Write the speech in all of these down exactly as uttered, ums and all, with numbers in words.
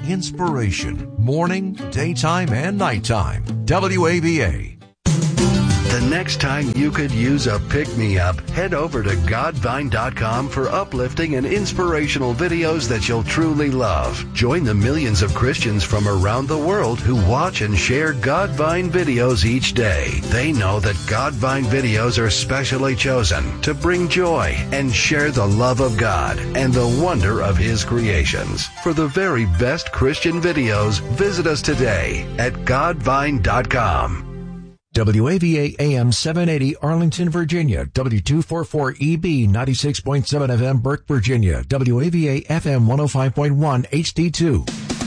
inspiration, morning, daytime, and nighttime. W A V A. The next time you could use a pick-me-up, head over to godvine dot com for uplifting and inspirational videos that you'll truly love. Join the millions of Christians from around the world who watch and share Godvine videos each day. They know that Godvine videos are specially chosen to bring joy and share the love of God and the wonder of His creations. For the very best Christian videos, visit us today at godvine dot com. W A V A A M seven eighty Arlington, Virginia. W two forty-four E B ninety-six point seven F M Burke, Virginia. W A V A F M one oh five point one H D two.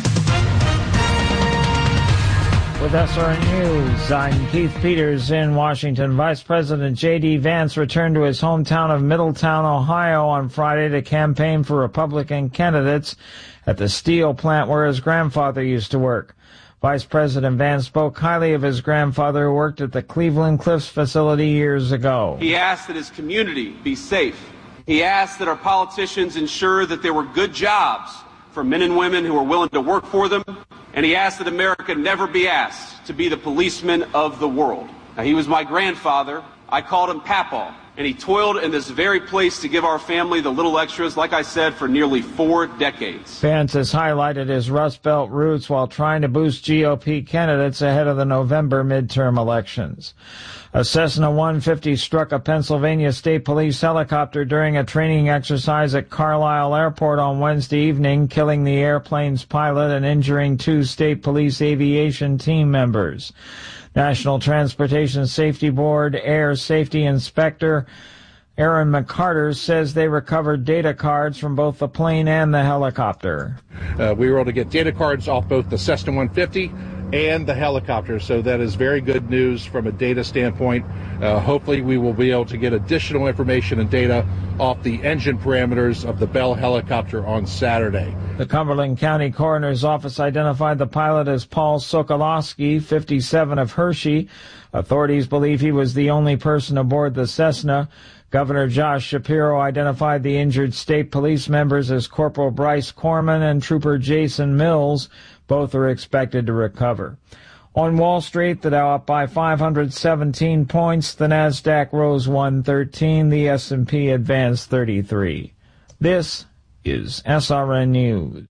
With S R N News, I'm Keith Peters in Washington. Vice President J D. Vance returned to his hometown of Middletown, Ohio on Friday to campaign for Republican candidates at the steel plant where his grandfather used to work. Vice President Vance spoke highly of his grandfather who worked at the Cleveland Cliffs facility years ago. He asked that his community be safe. He asked that our politicians ensure that there were good jobs for men and women who are willing to work for them. And he asked that America never be asked to be the policeman of the world. Now, he was my grandfather. I called him Papaw. And he toiled in this very place to give our family the little extras, like I said, for nearly four decades. Vance has highlighted his Rust Belt roots while trying to boost G O P candidates ahead of the November midterm elections. A Cessna one fifty struck a Pennsylvania State Police helicopter during a training exercise at Carlisle Airport on Wednesday evening, killing the airplane's pilot and injuring two State Police aviation team members. National Transportation Safety Board Air Safety Inspector Aaron McCarter says they recovered data cards from both the plane and the helicopter. Uh, we were able to get data cards off both the Cessna one fifty and the helicopter, so that is very good news from a data standpoint. Uh, hopefully we will be able to get additional information and data off the engine parameters of the Bell helicopter on Saturday. The Cumberland County Coroner's Office identified the pilot as Paul Sokolowski, fifty-seven, of Hershey. Authorities believe he was the only person aboard the Cessna. Governor Josh Shapiro identified the injured state police members as Corporal Bryce Corman and Trooper Jason Mills. Both are expected to recover. On Wall Street, the Dow up by five hundred seventeen points, the Nasdaq rose one thirteen, the S and P advanced thirty-three. This is S R N News.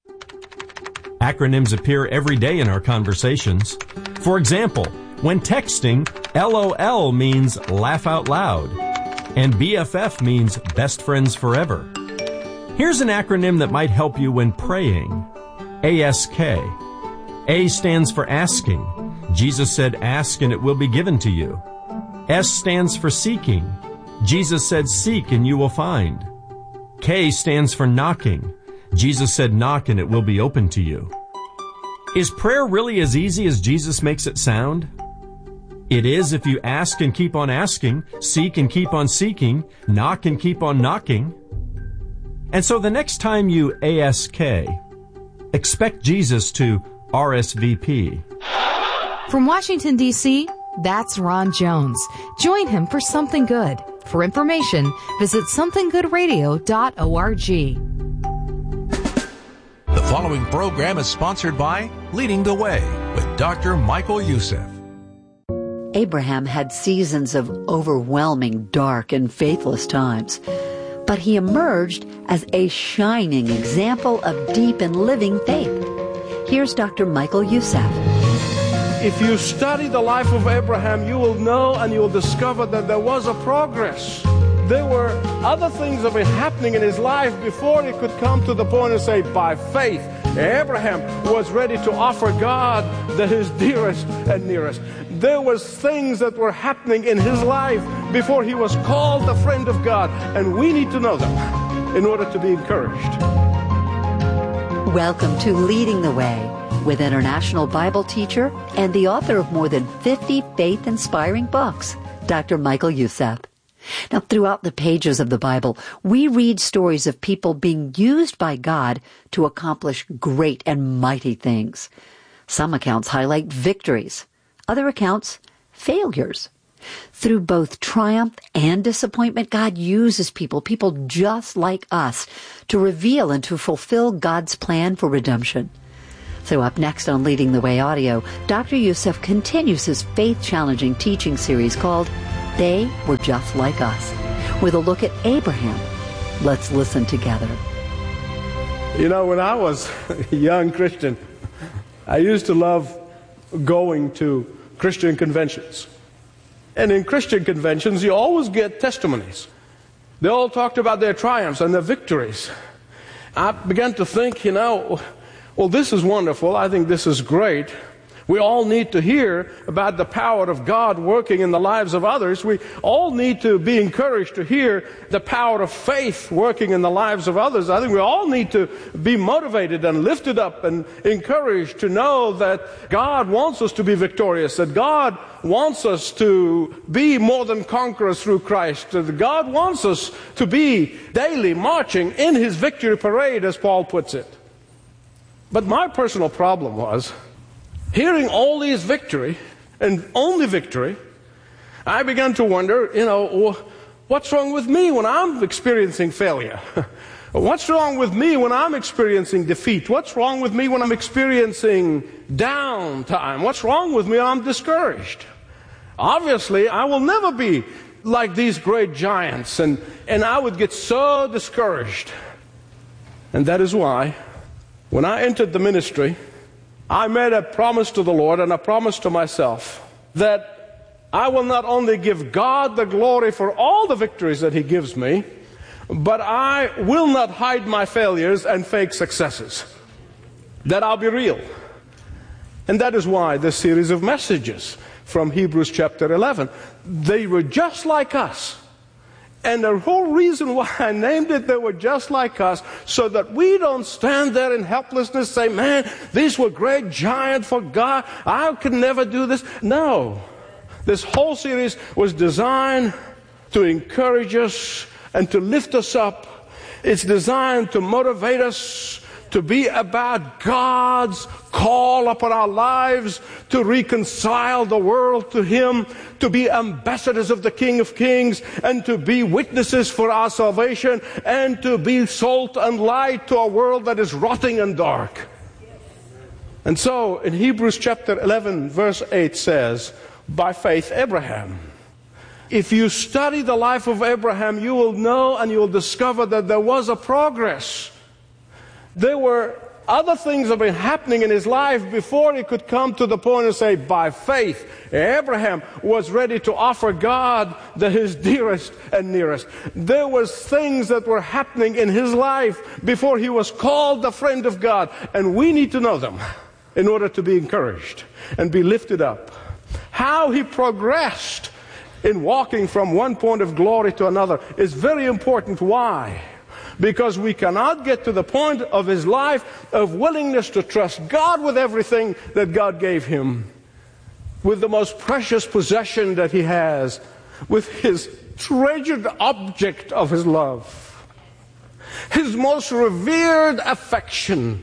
Acronyms appear every day in our conversations. For example, when texting, L O L means laugh out loud, and B F F means best friends forever. Here's an acronym that might help you when praying. A S K. A stands for asking. Jesus said, ask and it will be given to you. S stands for seeking. Jesus said, seek and you will find. K stands for knocking. Jesus said, knock and it will be open to you. Is prayer really as easy as Jesus makes it sound? It is if you ask and keep on asking, seek and keep on seeking, knock and keep on knocking. And so the next time you A S K, expect Jesus to R S V P. From Washington, D C, that's Ron Jones. Join him for Something Good. For information, visit something good radio dot org. The following program is sponsored by Leading the Way with Doctor Michael Youssef. Abraham had seasons of overwhelming, dark, and faithless times, but he emerged as a shining example of deep and living faith. Here's Doctor Michael Youssef. If you study the life of Abraham, you will know and you will discover that there was a progress. There were other things that were happening in his life before he could come to the point and say, by faith, Abraham was ready to offer God the, his dearest and nearest. There was things that were happening in his life before he was called the friend of God, and we need to know them in order to be encouraged. Welcome to Leading the Way with international Bible teacher and the author of more than fifty faith-inspiring books, Doctor Michael Youssef. Now, throughout the pages of the Bible, we read stories of people being used by God to accomplish great and mighty things. Some accounts highlight victories, other accounts, failures. Through both triumph and disappointment, God uses people, people just like us, to reveal and to fulfill God's plan for redemption. So up next on Leading the Way Audio, Doctor Youssef continues his faith-challenging teaching series called They Were Just Like Us, with a look at Abraham. Let's listen together. You know, when I was a young Christian, I used to love going to Christian conventions. And in Christian conventions, you always get testimonies. They all talked about their triumphs and their victories. I began to think, you know, well, this is wonderful. I think this is great. We all need to hear about the power of God working in the lives of others. We all need to be encouraged to hear the power of faith working in the lives of others. I think we all need to be motivated and lifted up and encouraged to know that God wants us to be victorious, that God wants us to be more than conquerors through Christ, that God wants us to be daily marching in His victory parade, as Paul puts it. But my personal problem was, hearing all these victory, and only victory, I began to wonder, you know, what's wrong with me when I'm experiencing failure? What's wrong with me when I'm experiencing defeat? What's wrong with me when I'm experiencing downtime? What's wrong with me when I'm discouraged? Obviously, I will never be like these great giants, and, and I would get so discouraged. And that is why, when I entered the ministry, I made a promise to the Lord and a promise to myself that I will not only give God the glory for all the victories that He gives me, but I will not hide my failures and fake successes. That I'll be real. And that is why this series of messages from Hebrews chapter eleven, they were just like us. And the whole reason why I named it, they were just like us, so that we don't stand there in helplessness, say, man, these were great giants for God, I could never do this. No. This whole series was designed to encourage us and to lift us up. It's designed to motivate us to be about God's call upon our lives, to reconcile the world to Him, to be ambassadors of the King of Kings, and to be witnesses for our salvation, and to be salt and light to a world that is rotting and dark. And so, in Hebrews chapter eleven, verse eight says, by faith Abraham. If you study the life of Abraham, you will know and you will discover that there was a progress. There were other things that have been happening in his life before he could come to the point and say, by faith, Abraham was ready to offer God the, his dearest and nearest. There was things that were happening in his life before he was called the friend of God. And we need to know them in order to be encouraged and be lifted up. How he progressed in walking from one point of glory to another is very important. Why? Because we cannot get to the point of his life of willingness to trust God with everything that God gave him, with the most precious possession that he has, with his treasured object of his love, his most revered affection,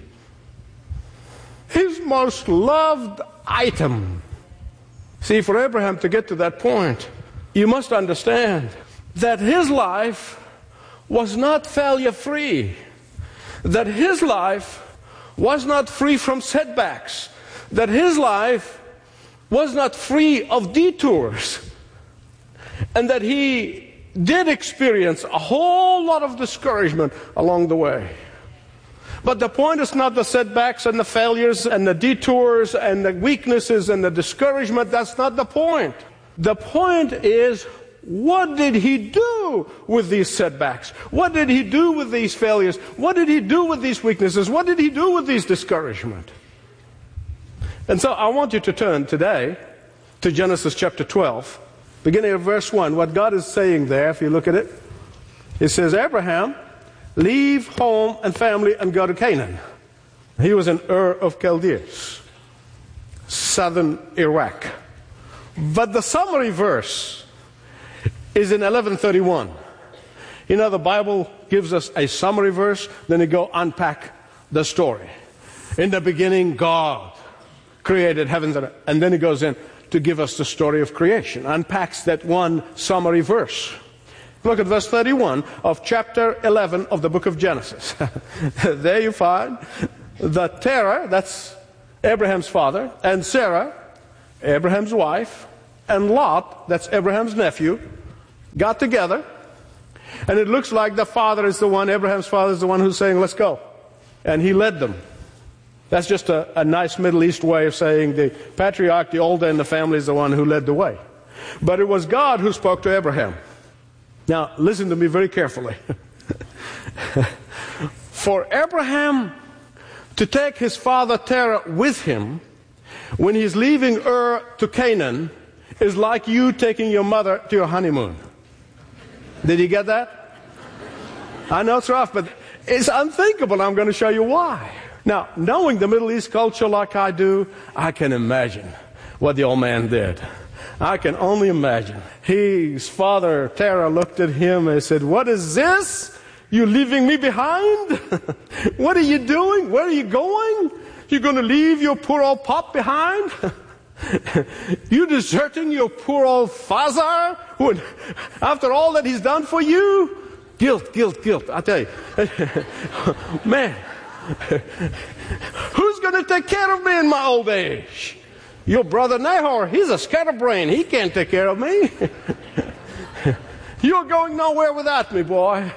his most loved item. See, for Abraham to get to that point, you must understand that his life was not failure-free, that his life was not free from setbacks, that his life was not free of detours, and that he did experience a whole lot of discouragement along the way. But the point is not the setbacks and the failures and the detours and the weaknesses and the discouragement. That's not the point. The point is, what did he do with these setbacks? What did he do with these failures? What did he do with these weaknesses? What did he do with these discouragement? And so I want you to turn today to Genesis chapter twelve, beginning of verse one. What God is saying there, if you look at it, it says, Abraham, leave home and family and go to Canaan. He was in Ur of Chaldees, southern Iraq. But the summary verse is in eleven thirty-one. You know, the Bible gives us a summary verse, then it go unpack the story. In the beginning, God created heavens and earth. And then it goes in to give us the story of creation. Unpacks that one summary verse. Look at verse thirty-one of chapter eleven of the book of Genesis. There you find the terror, that's Abraham's father, and Sarah, Abraham's wife, and Lot, that's Abraham's nephew, got together. And it looks like the father is the one, Abraham's father is the one who's saying, let's go. And he led them. That's just a, a nice Middle East way of saying the patriarch, the older in the family, is the one who led the way. But it was God who spoke to Abraham. Now, listen to me very carefully. For Abraham to take his father Terah with him when he's leaving Ur to Canaan is like you taking your mother to your honeymoon. Did you get that? I know it's rough, but it's unthinkable. I'm going to show you why. Now, knowing the Middle East culture like I do, I can imagine what the old man did. I can only imagine. His father, Terah, looked at him and said, what is this? You leaving me behind? What are you doing? Where are you going? You're going to leave your poor old pop behind? You deserting your poor old father? When, after all that he's done for you? Guilt, guilt, guilt. I tell you. Man, who's going to take care of me in my old age? Your brother Nahor, he's a scatterbrain. He can't take care of me. You're going nowhere without me, boy.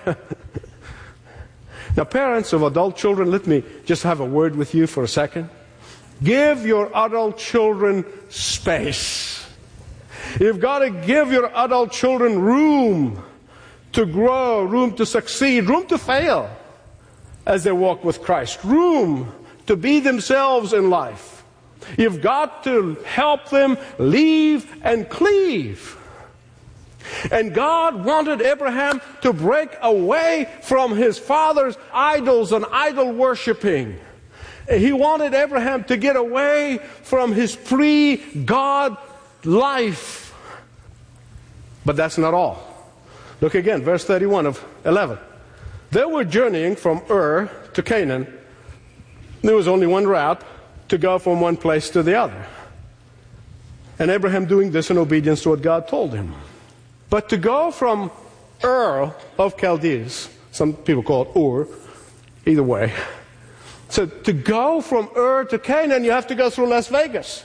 Now, parents of adult children, let me just have a word with you for a second. Give your adult children space. You've got to give your adult children room to grow, room to succeed, room to fail as they walk with Christ, room to be themselves in life. You've got to help them leave and cleave. And God wanted Abraham to break away from his father's idols and idol worshiping. He wanted Abraham to get away from his pre-God life. But that's not all. Look again, verse thirty-one of eleven. They were journeying from Ur to Canaan. There was only one route to go from one place to the other. And Abraham doing this in obedience to what God told him. But to go from Ur of Chaldees, some people call it Ur, either way. So to go from Ur to Canaan, you have to go through Las Vegas.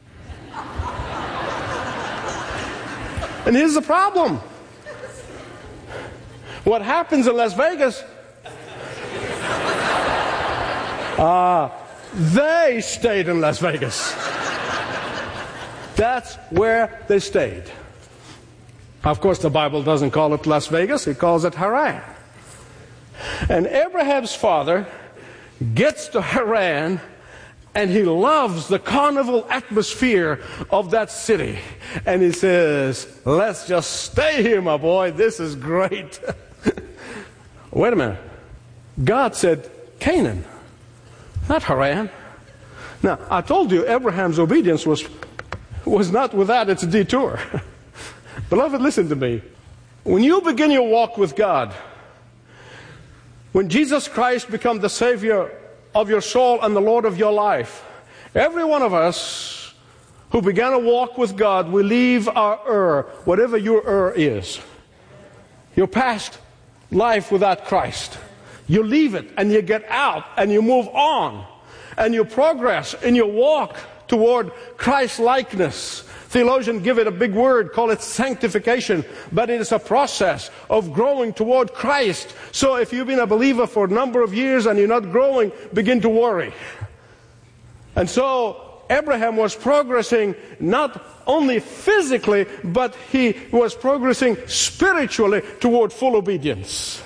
And here's the problem. What happens in Las Vegas, uh, they stayed in Las Vegas. That's where they stayed. Of course, the Bible doesn't call it Las Vegas, it calls it Haran. And Abraham's father gets to Haran, and he loves the carnival atmosphere of that city. And he says, let's just stay here, my boy, this is great. Wait a minute. God said Canaan, not Haran. Now, I told you Abraham's obedience was, was not without its detour. Beloved, listen to me. When you begin your walk with God, when Jesus Christ becomes the Savior of your soul and the Lord of your life, every one of us who began a walk with God, we leave our Ur, whatever your Ur is. Your past life without Christ. You leave it and you get out and you move on. And you progress in your walk toward Christ-likeness. Theologians give it a big word, call it sanctification, but it is a process of growing toward Christ. So if you've been a believer for a number of years and you're not growing, begin to worry. And so Abraham was progressing not only physically, but he was progressing spiritually toward full obedience.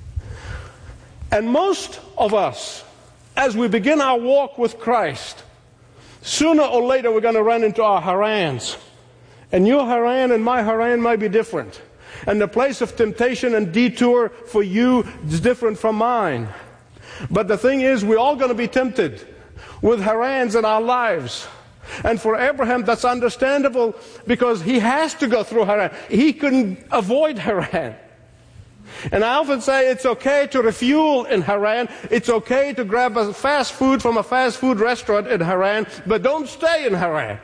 And most of us, as we begin our walk with Christ, sooner or later we're going to run into our Harans. And your Haran and my Haran might be different. And the place of temptation and detour for you is different from mine. But the thing is, we're all going to be tempted with Harans in our lives. And for Abraham, that's understandable because he has to go through Haran. He couldn't avoid Haran. And I often say it's okay to refuel in Haran. It's okay to grab a fast food from a fast food restaurant in Haran, but don't stay in Haran.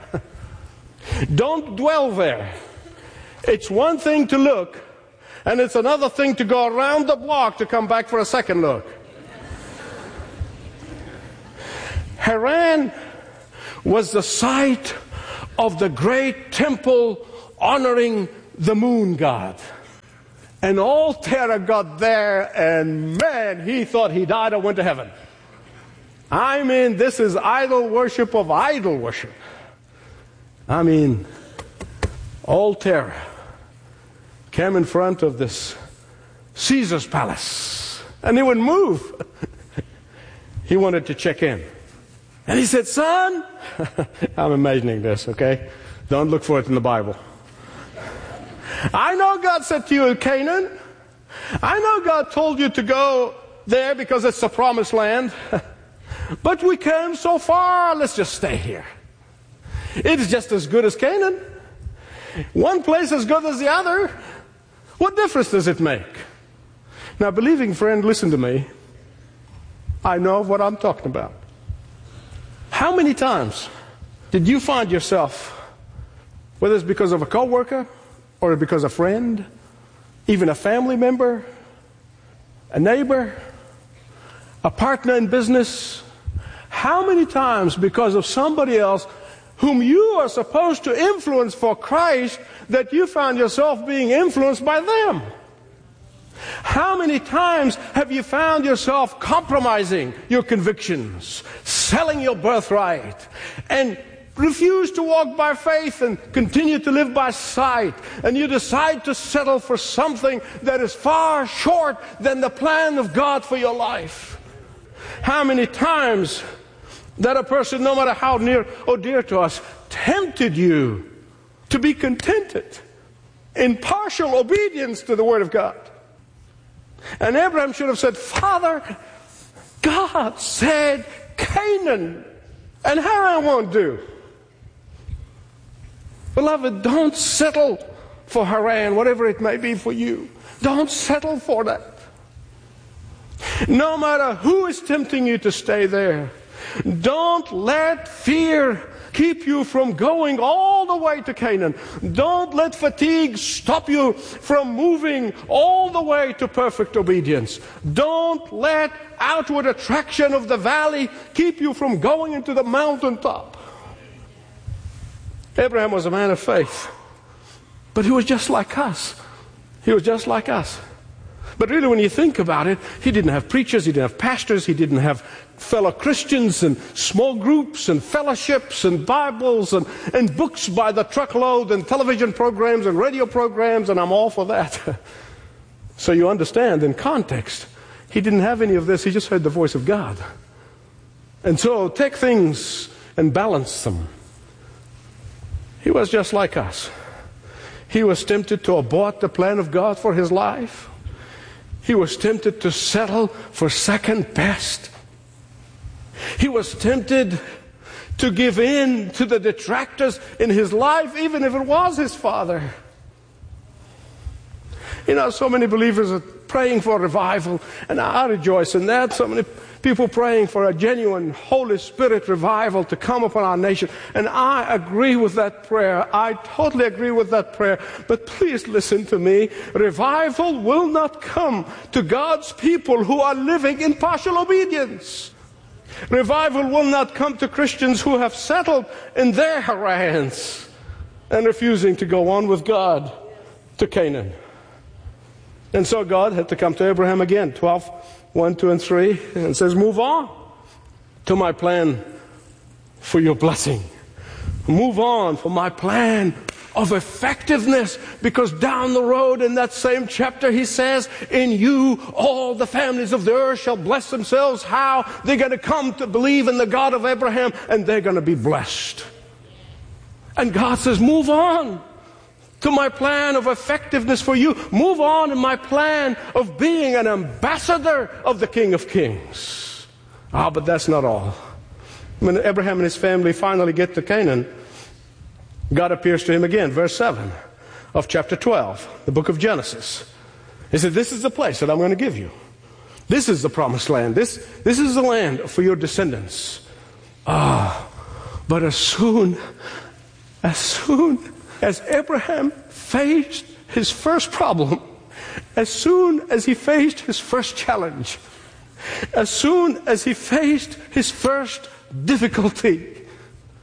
Don't dwell there. It's one thing to look, and it's another thing to go around the block to come back for a second look. Haran was the site of the great temple honoring the moon god. And old Terah got there, and man, he thought he died or went to heaven. I mean, this is idol worship of idol worship. I mean, old Terah came in front of this Caesar's palace, and he wouldn't move. He wanted to check in. And he said, son, I'm imagining this, okay? Don't look for it in the Bible. I know God said to you in Canaan. I know God told you to go there because it's the promised land. But we came so far, let's just stay here. It's just as good as Canaan. One place as good as the other. What difference does it make? Now, believing friend, listen to me. I know what I'm talking about. How many times did you find yourself, whether it's because of a coworker, or because a friend, even a family member, a neighbor, a partner in business, how many times because of somebody else whom you are supposed to influence for Christ that you found yourself being influenced by them? How many times have you found yourself compromising your convictions, selling your birthright, and refuse to walk by faith and continue to live by sight, and you decide to settle for something that is far short than the plan of God for your life? How many times that a person, no matter how near or dear to us, tempted you to be contented in partial obedience to the Word of God? And Abraham should have said, Father, God said Canaan, and Haran won't do. Beloved, don't settle for Haran, whatever it may be for you. Don't settle for that. No matter who is tempting you to stay there, don't let fear keep you from going all the way to Canaan. Don't let fatigue stop you from moving all the way to perfect obedience. Don't let outward attraction of the valley keep you from going into the mountaintop. Abraham was a man of faith, but he was just like us. He was just like us. But really, when you think about it, he didn't have preachers, he didn't have pastors, he didn't have fellow Christians and small groups and fellowships and Bibles and, and books by the truckload and television programs and radio programs, and I'm all for that. So you understand, in context, he didn't have any of this, he just heard the voice of God. And so take things and balance them. He was just like us. He was tempted to abort the plan of God for his life. He was tempted to settle for second best. He was tempted to give in to the detractors in his life, even if it was his father. You know, so many believers are praying for revival, and I rejoice in that. So many people praying for a genuine Holy Spirit revival to come upon our nation. And I agree with that prayer. I totally agree with that prayer. But please listen to me. Revival will not come to God's people who are living in partial obedience. Revival will not come to Christians who have settled in their Harans and refusing to go on with God to Canaan. And so God had to come to Abraham again, twelve, one, two, and three, and says, move on to my plan for your blessing. Move on for my plan of effectiveness, because down the road in that same chapter he says, in you all the families of the earth shall bless themselves. How? They're going to come to believe in the God of Abraham, and they're going to be blessed. And God says, move on to my plan of effectiveness for you. Move on in my plan of being an ambassador of the King of Kings. Ah, but that's not all. When Abraham and his family finally get to Canaan, God appears to him again. Verse seven of chapter twelve, the book of Genesis. He said, this is the place that I'm going to give you. This is the promised land. This, this is the land for your descendants. Ah, but as soon, as soon as Abraham faced his first problem, as soon as he faced his first challenge, as soon as he faced his first difficulty,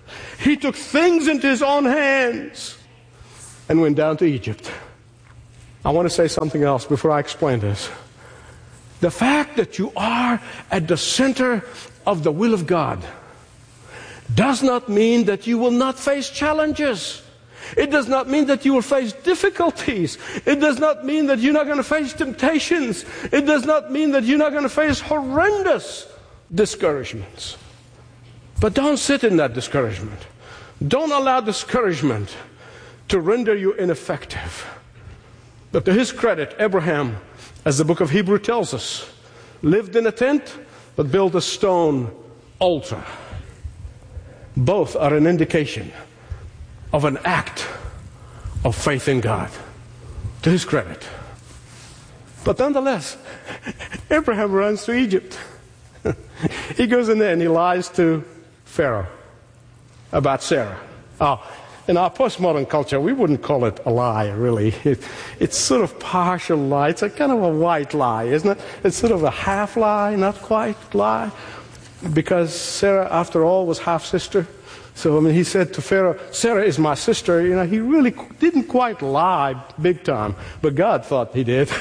He took things into his own hands and went down to Egypt. I want to say something else before I explain this. The fact that you are at the center of the will of God does not mean that you will not face challenges. It does not mean that you will face difficulties. It does not mean that you're not going to face temptations. It does not mean that you're not going to face horrendous discouragements. But don't sit in that discouragement. Don't allow discouragement to render you ineffective. But to his credit, Abraham, as the book of Hebrews tells us, lived in a tent but built a stone altar. Both are an indication of an act of faith in God, to his credit. But nonetheless, Abraham runs to Egypt. He goes in there and he lies to Pharaoh about Sarah. Oh, in our postmodern culture, we wouldn't call it a lie, really. It, it's sort of partial lie. It's a kind of a white lie, isn't it? It's sort of a half lie, not quite lie. Because Sarah, after all, was half-sister. So, I mean, he said to Pharaoh, Sarah is my sister. You know, he really didn't quite lie big time, but God thought he did.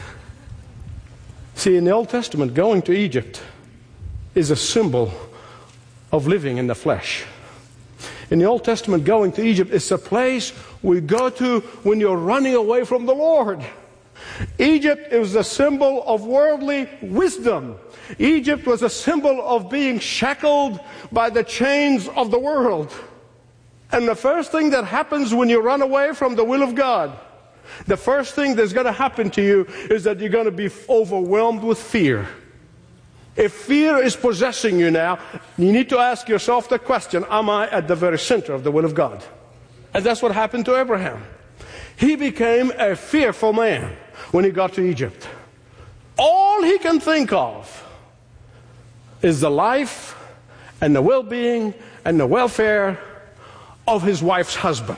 See, in the Old Testament, going to Egypt is a symbol of living in the flesh. In the Old Testament, going to Egypt is a place we go to when you're running away from the Lord. Egypt is a symbol of worldly wisdom. Egypt was a symbol of being shackled by the chains of the world. And the first thing that happens when you run away from the will of God, the first thing that's going to happen to you is that you're going to be overwhelmed with fear. If fear is possessing you now, you need to ask yourself the question, am I at the very center of the will of God? And that's what happened to Abraham. He became a fearful man when he got to Egypt. All he can think of is the life and the well-being and the welfare of his wife's husband.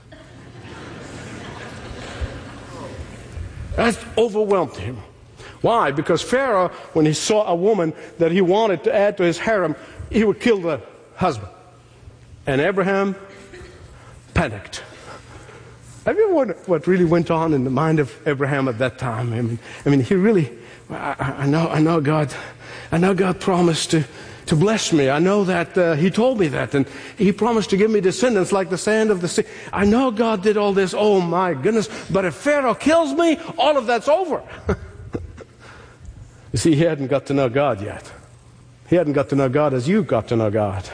That overwhelmed him. Why? Because Pharaoh, when he saw a woman that he wanted to add to his harem, he would kill the husband. And Abraham panicked. Have you wondered what really went on in the mind of Abraham at that time? I mean, I mean, he really, I, I know, I know God, I know God promised to, to bless me. I know that uh, He told me that, and He promised to give me descendants like the sand of the sea. I know God did all this. Oh my goodness! But if Pharaoh kills me, all of that's over. You see, he hadn't got to know God yet. He hadn't got to know God as you got to know God.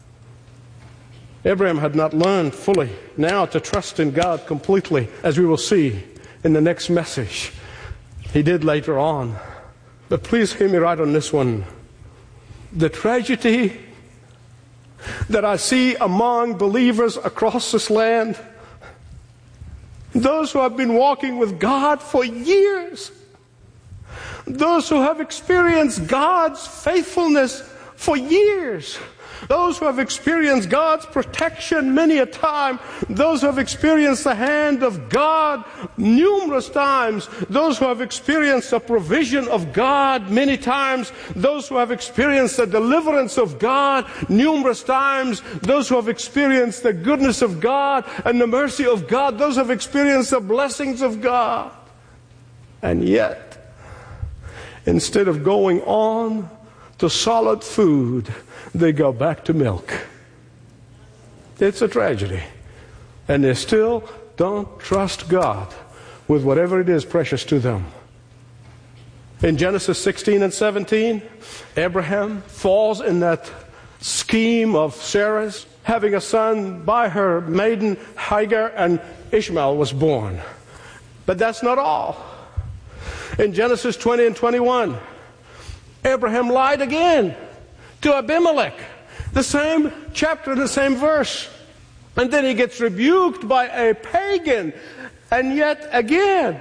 Abraham had not learned fully now to trust in God completely, as we will see in the next message. He did later on. But please hear me right on this one. The tragedy that I see among believers across this land, those who have been walking with God for years, those who have experienced God's faithfulness for years, those who have experienced God's protection many a time, those who have experienced the hand of God numerous times, those who have experienced the provision of God many times, those who have experienced the deliverance of God numerous times, those who have experienced the goodness of God and the mercy of God, those who have experienced the blessings of God. And yet, instead of going on to solid food, they go back to milk. It's a tragedy. And they still don't trust God with whatever it is precious to them. In Genesis sixteen and seventeen, Abraham falls in that scheme of Sarah's, having a son by her maiden Hagar, and Ishmael was born. But that's not all. In Genesis twenty and twenty-one, Abraham lied again to Abimelech. The same chapter, the same verse. And then he gets rebuked by a pagan. And yet again.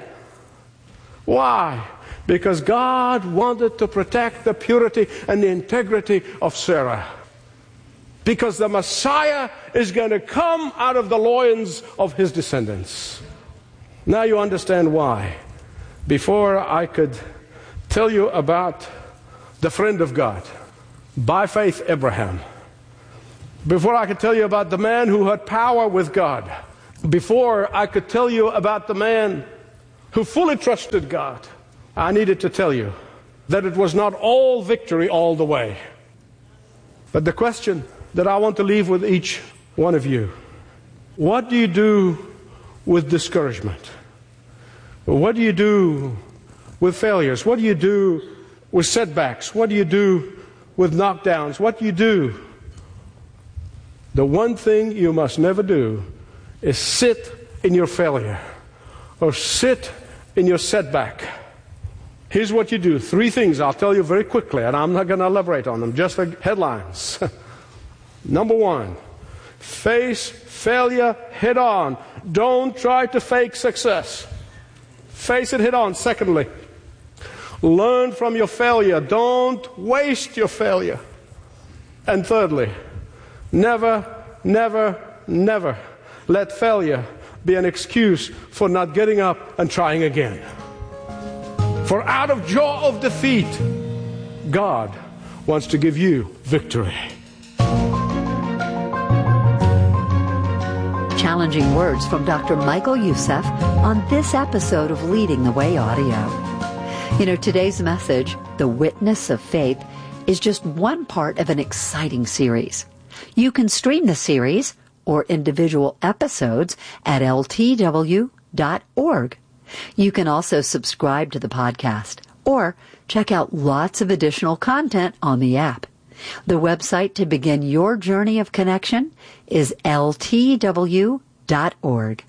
Why? Because God wanted to protect the purity and the integrity of Sarah. Because the Messiah is going to come out of the loins of his descendants. Now you understand why. Before I could tell you about the friend of God, by faith Abraham, Before I could tell you about the man who had power with God, before I could tell you about the man who fully trusted God, I needed to tell you that it was not all victory all the way. But the question that I want to leave with each one of you, what do you do with discouragement? What do you do with failures? What do you do with setbacks? What do you do with knockdowns? What do you do? The one thing you must never do is sit in your failure or sit in your setback. Here's what you do. Three things I'll tell you very quickly, and I'm not going to elaborate on them, just the headlines. Number one, face failure head on. Don't try to fake success. Face it head on. Secondly, learn from your failure. Don't waste your failure. And thirdly, never, never, never let failure be an excuse for not getting up and trying again. For out of jaw of defeat, God wants to give you victory. Challenging words from Doctor Michael Youssef on this episode of Leading the Way Audio. You know, today's message, The Witness of Faith, is just one part of an exciting series. You can stream the series or individual episodes at L T W dot org. You can also subscribe to the podcast or check out lots of additional content on the app. The website to begin your journey of connection is L T W dot org.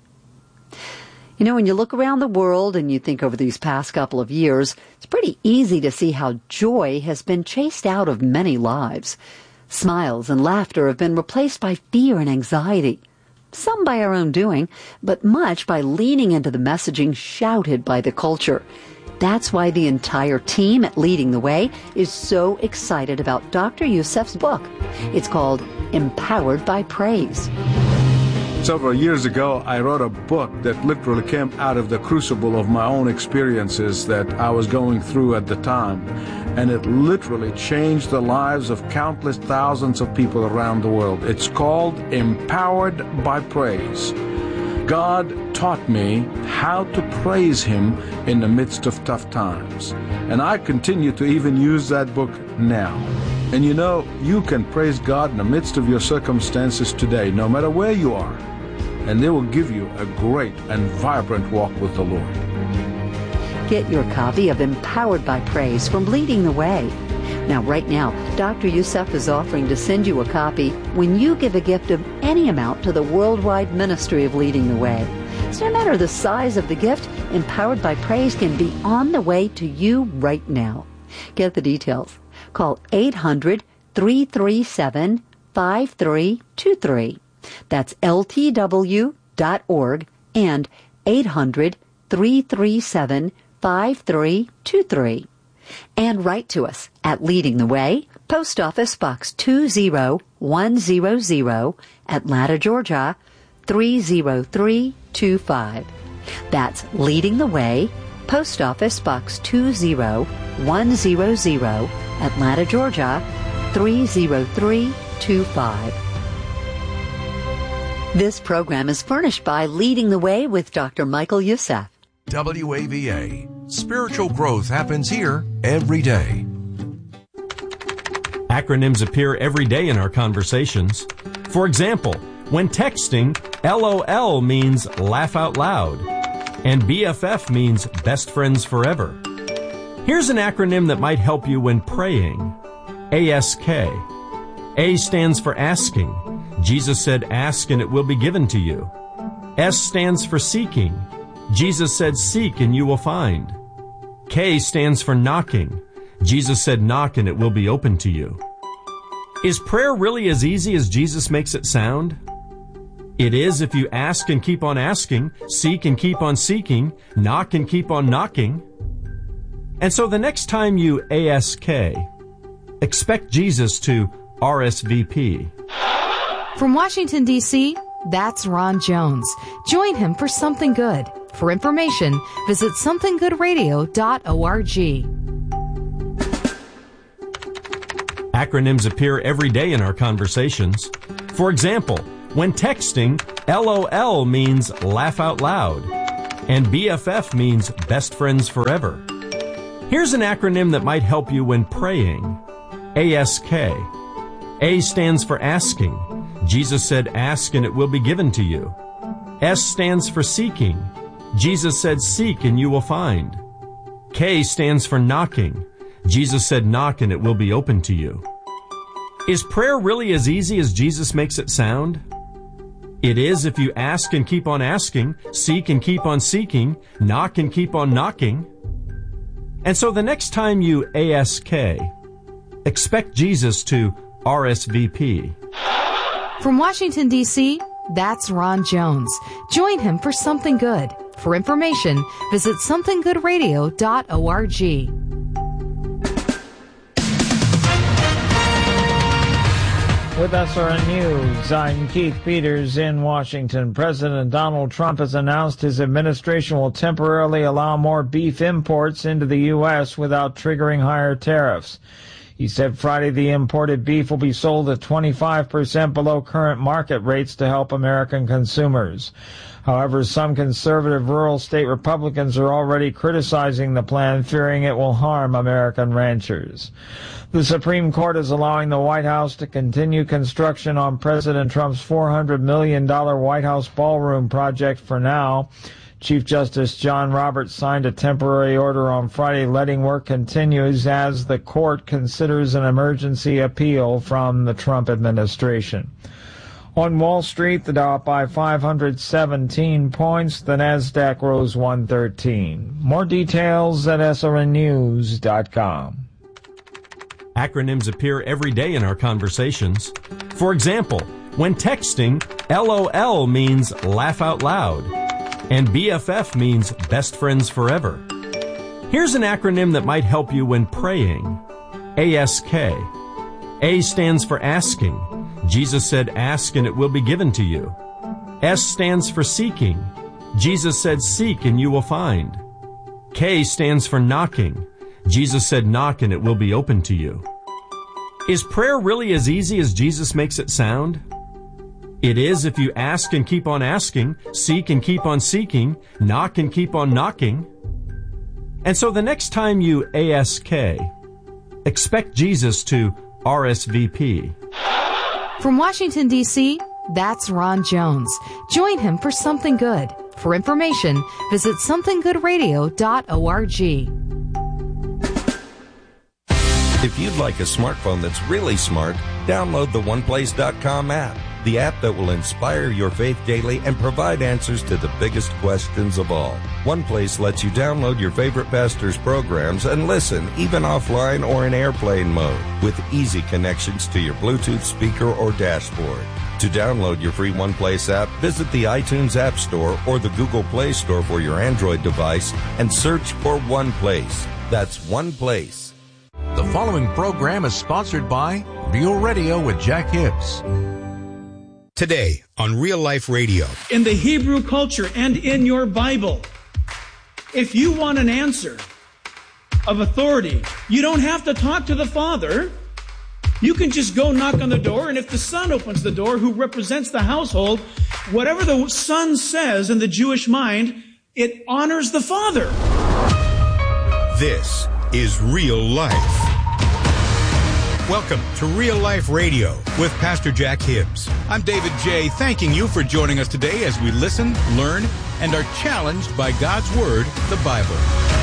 You know, when you look around the world and you think over these past couple of years, it's pretty easy to see how joy has been chased out of many lives. Smiles and laughter have been replaced by fear and anxiety. Some by our own doing, but much by leaning into the messaging shouted by the culture. That's why the entire team at Leading the Way is so excited about Doctor Youssef's book. It's called Empowered by Praise. Several years ago, I wrote a book that literally came out of the crucible of my own experiences that I was going through at the time. And it literally changed the lives of countless thousands of people around the world. It's called Empowered by Praise. God taught me how to praise Him in the midst of tough times. And I continue to even use that book now. And you know, you can praise God in the midst of your circumstances today, no matter where you are. And they will give you a great and vibrant walk with the Lord. Get your copy of Empowered by Praise from Leading the Way. Now, right now, Doctor Youssef is offering to send you a copy when you give a gift of any amount to the worldwide ministry of Leading the Way. So no matter the size of the gift, Empowered by Praise can be on the way to you right now. Get the details. Call eight hundred, three three seven, five three two three. That's L T W dot org and eight hundred, three three seven, five three two three. And write to us at Leading the Way, Post Office Box two zero one zero zero, Atlanta, Georgia, three zero three two five. That's Leading the Way, Post Office Box two zero one zero zero, Atlanta, Georgia, three zero three two five. This program is furnished by Leading the Way with Doctor Michael Youssef. W A V A. Spiritual growth happens here every day. Acronyms appear every day in our conversations. For example, when texting, L O L means laugh out loud, and B F F means best friends forever. Here's an acronym that might help you when praying. A S K. A stands for asking. Jesus said, ask and it will be given to you. S stands for seeking. Jesus said, seek and you will find. K stands for knocking. Jesus said, knock and it will be open to you. Is prayer really as easy as Jesus makes it sound? It is if you ask and keep on asking, seek and keep on seeking, knock and keep on knocking. And so the next time you A S K, expect Jesus to R S V P. From Washington, D C, that's Ron Jones. Join him for Something Good. For information, visit something good radio dot org. Acronyms appear every day in our conversations. For example, when texting, LOL means laugh out loud, and B F F means best friends forever. Here's an acronym that might help you when praying. A S K. A stands for asking. Jesus said, ask and it will be given to you. S stands for seeking. Jesus said, seek and you will find. K stands for knocking. Jesus said, knock and it will be open to you. Is prayer really as easy as Jesus makes it sound? It is if you ask and keep on asking, seek and keep on seeking, knock and keep on knocking. And so the next time you A S K, expect Jesus to R S V P. From Washington, D C, that's Ron Jones. Join him for Something Good. For information, visit something good radio dot org. With S R N News, I'm Keith Peters in Washington. President Donald Trump has announced his administration will temporarily allow more beef imports into the U S without triggering higher tariffs. He said Friday the imported beef will be sold at twenty-five percent below current market rates to help American consumers. However, some conservative rural state Republicans are already criticizing the plan, fearing it will harm American ranchers. The Supreme Court is allowing the White House to continue construction on President Trump's four hundred million dollars White House ballroom project for now. Chief Justice John Roberts signed a temporary order on Friday letting work continue as the court considers an emergency appeal from the Trump administration. On Wall Street, the Dow up by five hundred seventeen points. The Nasdaq rose one thirteen. More details at S R N news dot com. Acronyms appear every day in our conversations. For example, when texting, LOL means laugh out loud, and B F F means best friends forever. Here's an acronym that might help you when praying. A S K. A stands for asking. Jesus said, ask and it will be given to you. S stands for seeking. Jesus said, seek and you will find. K stands for knocking. Jesus said, knock and it will be open to you. Is prayer really as easy as Jesus makes it sound? It is if you ask and keep on asking, seek and keep on seeking, knock and keep on knocking. And so the next time you A S K, expect Jesus to R S V P. From Washington, D C, that's Ron Jones. Join him for Something Good. For information, visit something good radio dot org. If you'd like a smartphone that's really smart, download the one place dot com app, the app that will inspire your faith daily and provide answers to the biggest questions of all. OnePlace lets you download your favorite pastor's programs and listen, even offline or in airplane mode, with easy connections to your Bluetooth speaker or dashboard. To download your free OnePlace app, visit the iTunes App Store or the Google Play Store for your Android device and search for OnePlace. That's OnePlace. The following program is sponsored by Real Radio with Jack Hibbs. Today on Real Life Radio. In the Hebrew culture and in your Bible, if you want an answer of authority, you don't have to talk to the Father. You can just go knock on the door, and if the Son opens the door, who represents the household, whatever the Son says in the Jewish mind, it honors the Father. This is Real Life. Welcome to Real Life Radio with Pastor Jack Hibbs. I'm David J., thanking you for joining us today as we listen, learn, and are challenged by God's Word, the Bible.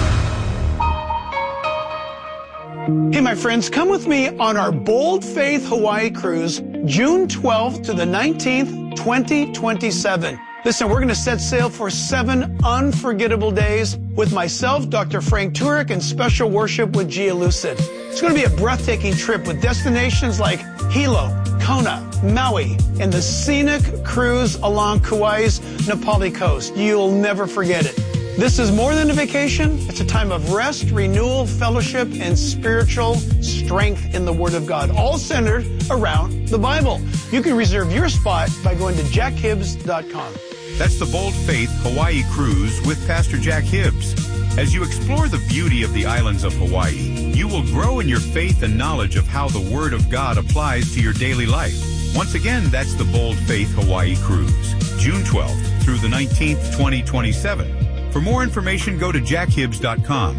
Hey, my friends, come with me on our Bold Faith Hawaii cruise, June twelfth to the nineteenth, twenty twenty-seven. Listen, we're going to set sail for seven unforgettable days with myself, Doctor Frank Turek, and special worship with Gia Lucid. It's going to be a breathtaking trip with destinations like Hilo, Kona, Maui, and the scenic cruise along Kauai's Napali coast. You'll never forget it. This is more than a vacation. It's a time of rest, renewal, fellowship, and spiritual strength in the Word of God, all centered around the Bible. You can reserve your spot by going to jack hibbs dot com. That's the Bold Faith Hawaii Cruise with Pastor Jack Hibbs. As you explore the beauty of the islands of Hawaii, You will grow in your faith and knowledge of how the Word of God applies to your daily life. Once again, that's the Bold Faith Hawaii Cruise, June twelfth through the nineteenth, twenty twenty-seven. For more information, go to jack hibbs dot com